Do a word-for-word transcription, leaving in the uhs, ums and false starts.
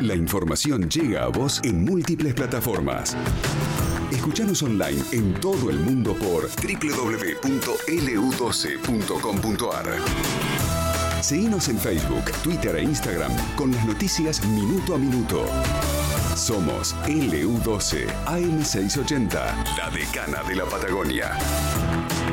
La información llega a vos en múltiples plataformas. Escuchanos online en todo el mundo por doble u doble u doble u punto ele u doce punto com punto a r. Seguinos en Facebook, Twitter e Instagram con las noticias minuto a minuto. Somos ele u doce A M seiscientos ochenta, la decana de la Patagonia.